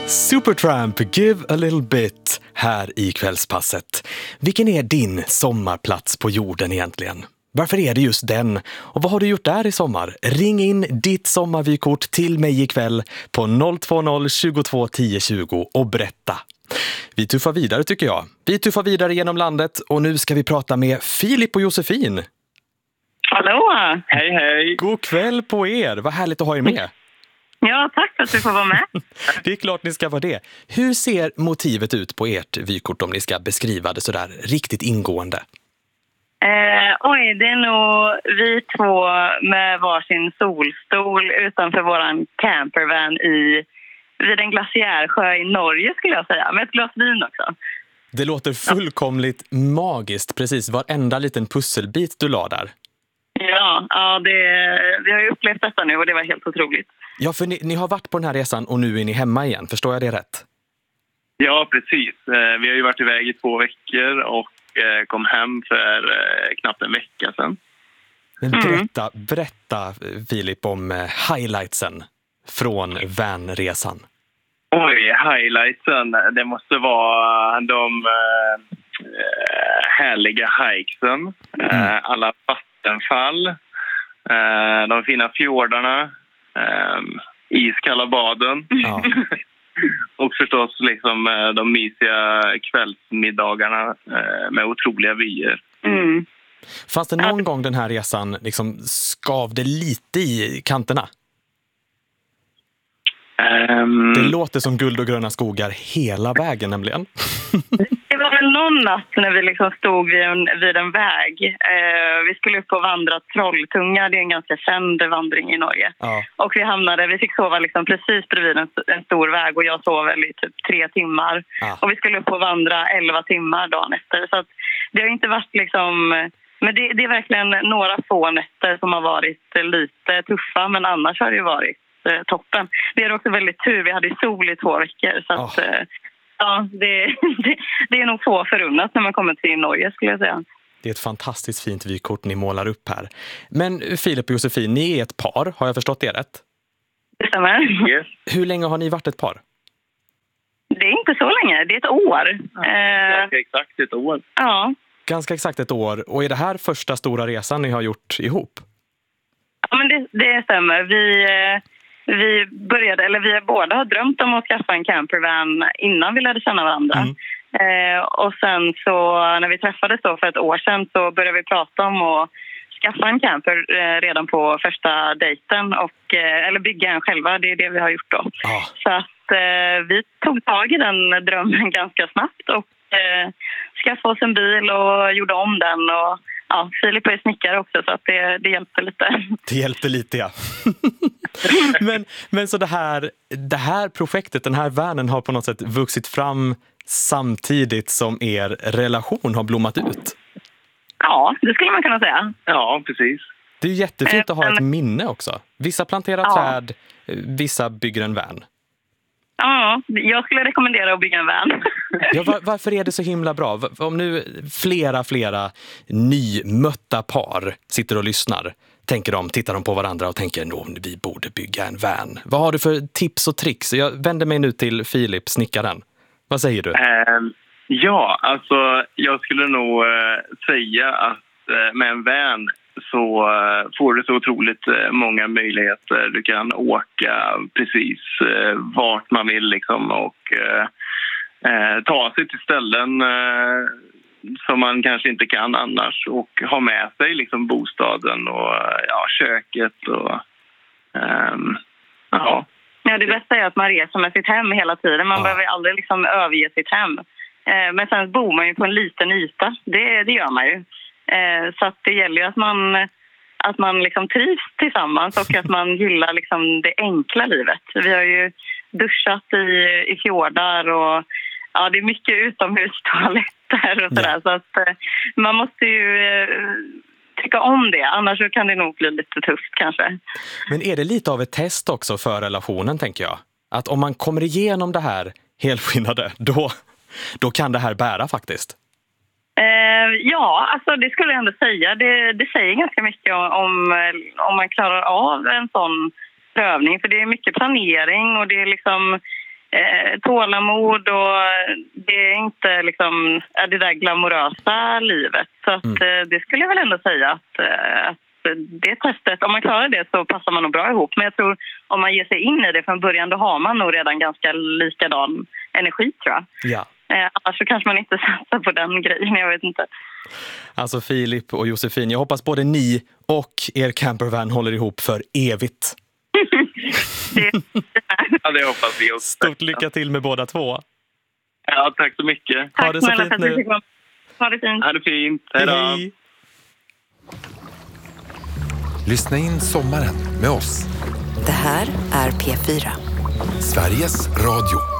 Supertramp, Give a little bit här i Kvällspasset. Vilken är din sommarplats på jorden egentligen? Varför är det just den? Och vad har du gjort där i sommar? Ring in ditt sommarvykort till mig ikväll på 020 22 10 20 och berätta. Vi tuffar vidare tycker jag. Vi tuffar vidare genom landet och nu ska vi prata med Filip och Josefin. Hallå! Hej, hej! God kväll på er, vad härligt att ha er med. Ja, tack för att du får vara med. Det är klart ni ska vara det. Hur ser motivet ut på ert vykort om ni ska beskriva det sådär riktigt ingående? Det är nog vi två med varsin solstol utanför våran campervan vid en glaciärsjö i Norge skulle jag säga. Med ett glas vin också. Det låter fullkomligt magiskt, precis varenda liten pusselbit du la där. Ja, vi har ju upplevt detta nu och det var helt otroligt. Ja, för ni har varit på den här resan och nu är ni hemma igen. Förstår jag det rätt? Ja, precis. Vi har ju varit iväg i 2 veckor och kom hem för knappt en vecka sedan. Men berätta Filip om highlightsen från vanresan. Oj, highlightsen. Det måste vara de härliga hikesen. Alla vattenfall. De fina fjordarna. Iskalla baden. Ja. Och förstås liksom de mysiga kvällsmiddagarna med otroliga vyer. Fanns det någon gång den här resan liksom skavde lite i kanterna? Det låter som guld och gröna skogar hela vägen nämligen. Det var väl någon natt när vi liksom stod vid en väg. Vi skulle upp och vandra Trolltunga. Det är en ganska känd vandring i Norge. Ja. Och vi fick sova liksom precis bredvid en stor väg. Och jag sov väl i typ 3 timmar. Ja. Och vi skulle upp och vandra 11 timmar dagen efter. Så att det har inte varit liksom... Men det är verkligen några få nätter som har varit lite tuffa. Men annars har det ju varit toppen. Vi hade också väldigt tur. Vi hade sol i 2 veckor. Så att... Ja, det är nog få förunnat när man kommer till Norge skulle jag säga. Det är ett fantastiskt fint vykort ni målar upp här. Men Filip och Josefin, ni är ett par, har jag förstått det rätt? Det stämmer. Yes. Hur länge har ni varit ett par? Det är inte så länge, det är ett år. Ganska exakt ett år. Ja. Ganska exakt ett år. Och är det här första stora resan ni har gjort ihop? Ja, men det stämmer. Vi båda har drömt om att skaffa en campervan innan vi lärde känna varandra. Och sen så när vi träffades då för ett år sedan så började vi prata om att skaffa en camper redan på första dejten eller bygga en själva. Det är det vi har gjort då. Så att vi tog tag i den drömmen ganska snabbt och skaffade oss en bil och gjorde om den och ja, Filip är snickare också så att det hjälpte lite. Det hjälpte lite, ja. men så det här projektet, den här vanen har på något sätt vuxit fram samtidigt som er relation har blommat ut. Ja, det skulle man kunna säga. Ja, precis. Det är ju jättefint att ha ett minne också. Vissa planterar träd, vissa bygger en van. Ja, jag skulle rekommendera att bygga en van. Ja, varför är det så himla bra? Om nu flera nymötta par sitter och lyssnar, tittar de på varandra och tänker vi borde bygga en van. Vad har du för tips och tricks? Jag vänder mig nu till Filip, snickaren. Vad säger du? Ja, alltså jag skulle nog säga att med en van så får du så otroligt många möjligheter. Du kan åka precis vart man vill liksom och ta sig till ställen som man kanske inte kan annars och ha med sig liksom bostaden och köket och ja. Ja, det bästa är att man reser med sitt hem hela tiden. Man behöver aldrig liksom överge sitt hem. Men sen bor man ju på en liten yta. Det gör man ju. Så att det gäller ju att man liksom trivs tillsammans och att man gillar liksom det enkla livet. Vi har ju duschat i fjordar och ja, det är mycket utomhustoaletter och sådär. Så att man måste ju tycka om det. Annars så kan det nog bli lite tufft kanske. Men är det lite av ett test också för relationen, tänker jag? Att om man kommer igenom det här helskinnade, då kan det här bära faktiskt. Ja, alltså det skulle jag ändå säga. Det säger ganska mycket om man klarar av en sån prövning. För det är mycket planering och det är liksom tålamod och det är inte liksom det där glamorösa livet. Så att, det skulle jag väl ändå säga att det testet, om man klarar det så passar man nog bra ihop. Men jag tror om man ger sig in i det från början, då har man nog redan ganska likadan energi, tror jag. Ja. Annars så kanske man inte satsar på den grejen, jag vet inte. Alltså Filip och Josefin, jag hoppas både ni och er campervan håller ihop för evigt. Ja, det hoppas vi också. Stort lycka till med båda två. Ja, tack så mycket. Ha det så fint nu. Ha det fint. Ha det fint. Hej då. Hej. Lyssna in sommaren med oss. Det här är P4. Sveriges Radio.